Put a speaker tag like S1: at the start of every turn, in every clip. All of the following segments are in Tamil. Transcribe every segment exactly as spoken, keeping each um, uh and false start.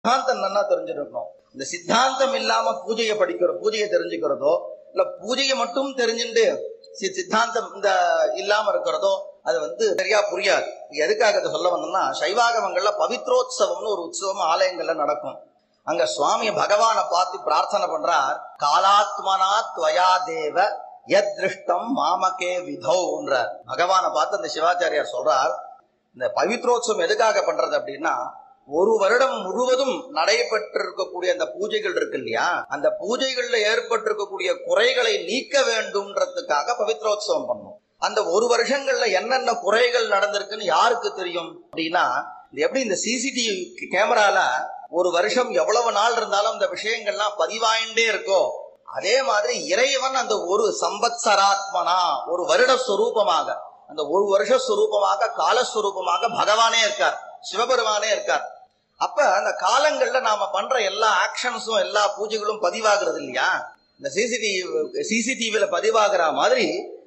S1: சித்தாந்தம் நல்லா தெரிஞ்சிருக்கணும். இந்த சித்தாந்தம் இல்லாம பூஜையை படிக்கிற பூஜையை தெரிஞ்சுக்கிறதோ இல்ல பூஜையை மட்டும் தெரிஞ்சுட்டு சித்தாந்தம் இந்த இல்லாம இருக்கிறதோ அது வந்து சரியா புரியாது. எதுக்காக அதை சொல்ல வந்தோம்னா, சைவாகமங்கள்ல பவித்ரோத்சவம்னு ஒரு உற்சவம் ஆலயங்கள்ல நடக்கும். அங்க சுவாமி பகவானை பார்த்து பிரார்த்தனை பண்றார். காலாத்மனா துவயா தேவ யத் திருஷ்டம் மாமகே விதௌன்றார். பகவானை பார்த்து அந்த சிவாச்சாரியார் சொல்றார், இந்த பவித்ரோத்சவம் எதுக்காக பண்றது அப்படின்னா, ஒரு வருடம் முழுவதும் நடைபெற்றிருக்கக்கூடிய அந்த பூஜைகள் இருக்கு இல்லையா, அந்த பூஜைகள்ல ஏற்பட்டிருக்கக்கூடிய குறைகளை நீக்க வேண்டும்ன்றதுக்காக பவித்ரோத்சவம் பண்ணும். அந்த ஒரு வருஷங்கள்ல என்னென்ன குறைகள் நடந்திருக்குன்னு யாருக்கு தெரியும் அப்படின்னா, இது எப்படி இந்த சிசிடிவி கேமரால ஒரு வருஷம் எவ்வளவு நாள் இருந்தாலும் அந்த விஷயங்கள்லாம் பதிவாயிண்டே இருக்கோ, அதே மாதிரி இறைவன் அந்த ஒரு சம்பத்சராத்மனா ஒரு வருட ஸ்வரூபமாக, அந்த ஒரு வருஷ ஸ்வரூபமாக காலஸ்வரூபமாக பகவானே இருக்கார், சிவபெருமானே இருக்கார். அப்ப அந்த காலங்கள்ல நாம பண்ற எல்லா ஆக்ஷன்ஸும் எல்லா பூஜைகளும் பதிவாகிறது இல்லையா, இந்த சிசிடிவி சிசிடிவில பதிவாகிற மாதிரி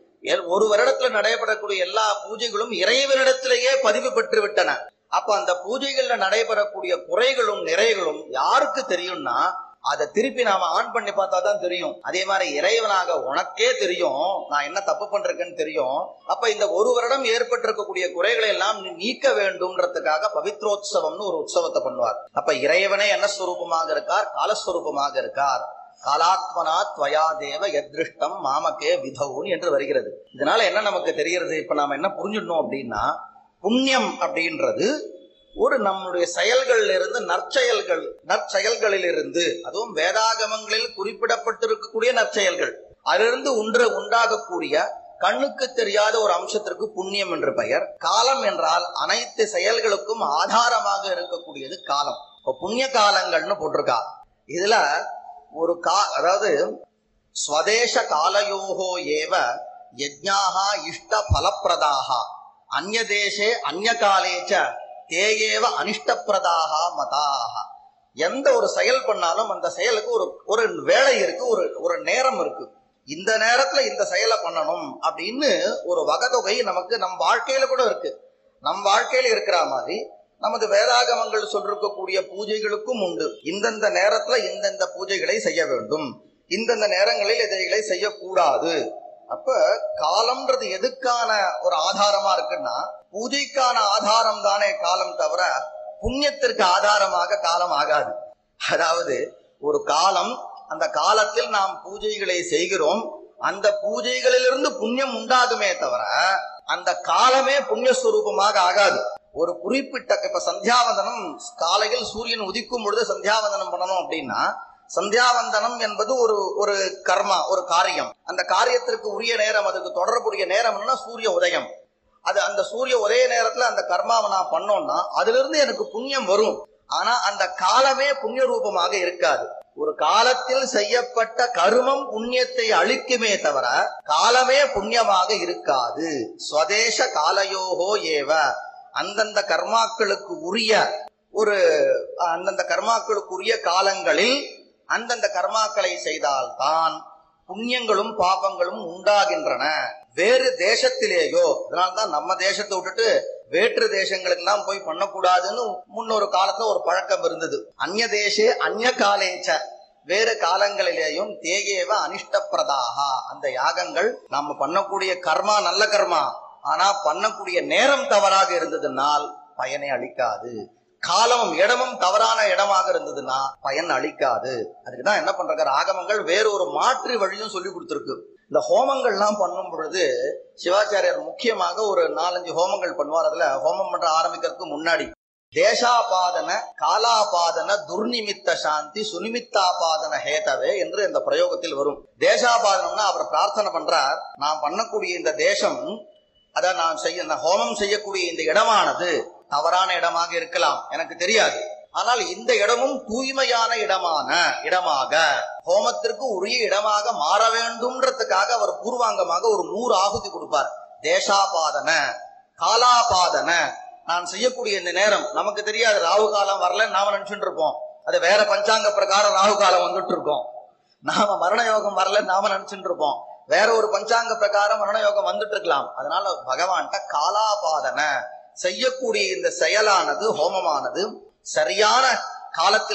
S1: ஒரு வருடத்துல நடைபெறக்கூடிய எல்லா பூஜைகளும் இறைவனிடத்திலேயே பதிவு பெற்று விட்டன. அப்ப அந்த பூஜைகள்ல நடைபெறக்கூடிய குறைகளும் நிறைகளும் யாருக்கு தெரியும்னா, அதை திருப்பி நாம ஆன் பண்ணி பார்த்தா தான் தெரியும். அதே மாதிரி இறைவனாக உனக்கே தெரியும் நான் என்ன தப்பு பண்றேன்னு தெரியும். அப்ப இந்த ஒரு வருடம் ஏற்பட்டிருக்கக்கூடிய குறைகளை எல்லாம் நீக்க வேண்டும்ன்றதுக்காக பவித்ரோத்சவம்னு ஒரு உற்சவத்தை பண்ணுவார். அப்ப இறைவனே என்ன ஸ்வரூபமாக இருக்கார், காலஸ்வரூபமாக இருக்கார். காலாத்மனா துவயா தேவ யத்ருஷ்டம் மாமகே விதௌன் என்று வருகிறது. இதனால என்ன நமக்கு தெரிகிறது, இப்ப நாம என்ன புரிஞ்சிடணும் அப்படின்னா, புண்ணியம் அப்படின்றது ஒரு நம்முடைய செயல்களில் இருந்து நற்செயல்கள் நற்செயல்களில் இருந்து, அதுவும் வேதாகமங்களில் குறிப்பிடப்பட்டிருக்கக்கூடிய நற்செயல்கள், அதிலிருந்து ஒன்று உண்டாகக்கூடிய கண்ணுக்கு தெரியாத ஒரு அம்சத்திற்கு புண்ணியம் என்று பெயர். காலம் என்றால் அனைத்து செயல்களுக்கும் ஆதாரமாக இருக்கக்கூடியது காலம். இப்போ புண்ணிய காலங்கள்னு போட்டிருக்கா. இதுல ஒரு கா அதாவது ஸ்வதேச காலயோகோ ஏவ யஜ்ஞாஹா இஷ்ட பலப்பிரதாஹா அந்நிய தேசே அந்நிய காலேச்ச தேயேவ அனிஷ்டப்பிரதாக மதாக. எந்த ஒரு செயல் பண்ணாலும் அந்த செயலுக்கு ஒரு ஒரு வேலை இருக்கு, ஒரு ஒரு நேரம் இருக்கு. இந்த நேரத்துல இந்த செயலை பண்ணணும் அப்படின்னு ஒரு வகைதொகை நமக்கு நம் வாழ்க்கையில கூட இருக்கு. நம் வாழ்க்கையில இருக்கிற மாதிரி நமது வேதாகமங்கள் சொல்லிருக்கக்கூடிய பூஜைகளுக்கும் உண்டு. இந்தந்த நேரத்துல இந்தந்த பூஜைகளை செய்ய வேண்டும், இந்தந்த நேரங்களில் இதைகளை செய்யக்கூடாது. அப்ப காலம்ன்றது எதுக்கான ஒரு ஆதாரமா இருக்குன்னா, பூஜைக்கான ஆதாரம் தானே காலம், தவிர புண்ணியத்திற்கு ஆதாரமாக காலம் ஆகாது. அதாவது ஒரு காலம், அந்த காலத்தில் நாம் பூஜைகளை செய்கிறோம், அந்த பூஜைகளிலிருந்து புண்ணியம் உண்டாகுமே தவிர அந்த காலமே புண்ணியஸ்வரூபமாக ஆகாது. ஒரு குறிப்பிட்ட இப்ப சந்தியாவந்தனம் காலையில் சூரியன் உதிக்கும் பொழுது சந்தியாவந்தனம் பண்ணணும் அப்படின்னா, சந்தியாவந்தனம் என்பது ஒரு ஒரு கர்மா, ஒரு காரியம். அந்த காரியத்திற்கு உரிய நேரம், அதுக்கு தொடர்புடைய நேரம்னா சூரிய உதயம். அது அந்த சூரிய உதய நேரத்துல அந்த கர்மாவை நான் பண்ணோம்னா அதுல இருந்து எனக்கு புண்ணியம் வரும். ஆனா அந்த காலமே புண்ணிய ரூபமாக இருக்காது. ஒரு காலத்தில் செய்யப்பட்ட கர்மம் புண்ணியத்தை அளிக்குமே தவிர காலமே புண்ணியமாக இருக்காது. ஸ்வதேச காலயோகோ ஏவ, அந்தந்த கர்மாக்களுக்கு உரிய ஒரு அந்தந்த கர்மாக்களுக்கு உரிய காலங்களில் அந்தந்த கர்மாக்களை செய்தால்தான் புண்ணியங்களும் பாபங்களும் உண்டாகின்றன. வேறு தேசத்திலேயோ, அதனால்தான் நம்ம தேசத்தை விட்டுட்டு வேற்று தேசங்களுக்கு எல்லாம் போய் பண்ணக்கூடாதுன்னு முன்னொரு காலத்துல ஒரு பழக்கம் இருந்தது. அந்நிய தேசே அந்நிய காலேச்ச, வேறு காலங்களிலேயும் தேயேவ அனிஷ்டப்பிரதாகா, அந்த யாகங்கள் நம்ம பண்ணக்கூடிய கர்மா நல்ல கர்மா, ஆனா பண்ணக்கூடிய நேரம் தவறாக இருந்ததுனால் பயனை அளிக்காது. காலமும் இடமும் தவறான இடமாக இருந்ததுன்னா பயன் அளிக்காது. அதுக்குதான் என்ன பண்றாங்க ஆகமங்கள் வேறு ஒரு மாற்று வழியும் சொல்லி கொடுத்திருக்கு. இந்த ஹோமங்கள்லாம் பண்ணும் பொழுது சிவாச்சாரியார் முக்கியமாக ஒரு நாலஞ்சு ஹோமங்கள் பண்ணுவார். அதுல ஹோமம் பண்ற ஆரம்பிக்கிறதுக்கு முன்னாடி தேசாபாதன காலாபாதன துர்நிமித்த சாந்தி சுனிமித்தாபாதன ஹேதவே என்று இந்த பிரயோகத்தில் வரும். தேசாபாதனம்னா அவர் பிரார்த்தனை பண்றார், நான் பண்ணக்கூடிய இந்த தேசம், அதான் நான் செய்ய ஹோமம் செய்யக்கூடிய இந்த இடமானது தவறான இடமாக இருக்கலாம், எனக்கு தெரியாது. ஆனால் இந்த இடமும் தூய்மையான இடமான இடமாக ஹோமத்திற்கு உரிய இடமாக மாற வேண்டும்ன்றதுக்காக அவர் பூர்வாங்கமாக ஒரு நூறு ஆகுதி கொடுப்பார். தேசாபாதன காலாபாதன, நான் செய்யக்கூடிய இந்த நேரம் நமக்கு தெரியாது, ராகு காலம் வரல நாம நினைச்சுட்டு இருப்போம். அது வேற பஞ்சாங்க பிரகாரம் ராகு காலம் வந்துட்டு இருக்கோம். நாம மரண யோகம் வரல நாம நினைச்சுட்டு இருப்போம், வேற ஒரு பஞ்சாங்க பிரகாரம் மரண யோகம் வந்துட்டு இருக்கலாம். அதனால பகவான்கிட்ட காலாபாதன, செய்யக்கூடிய இந்த செயலானது ஹோமமானது சரியான காலத்தில்